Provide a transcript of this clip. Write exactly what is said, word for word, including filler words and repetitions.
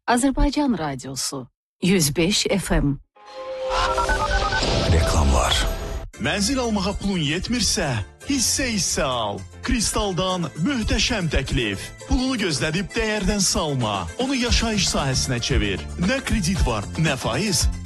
Azərbaycan Radiosu yüz beş F M. Reklamlar. Mənzil almağa pulun yetmirsə, hissə-hissə al. Kristaldan möhtəşəm təklif. Pulunu gözlədib dəyərdən salma. Onu yaşayış sahəsinə çevir. Nə kredit var, nə faiz.